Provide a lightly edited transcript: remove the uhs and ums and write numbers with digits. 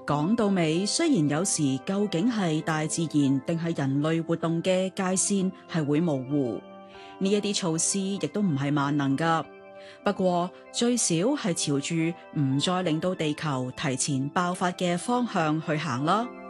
講到尾，雖然有時究竟係大自然定係人類活動嘅界線係會模糊，呢一啲措施亦都唔係萬能㗎。不過最少係朝住唔再令到地球提前爆發嘅方向去行啦。